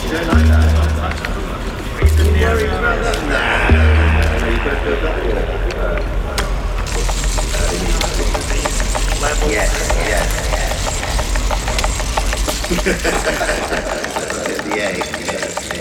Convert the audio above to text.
don't like that. Are you worried about that? No, you could have built up your Yes, yes. The A.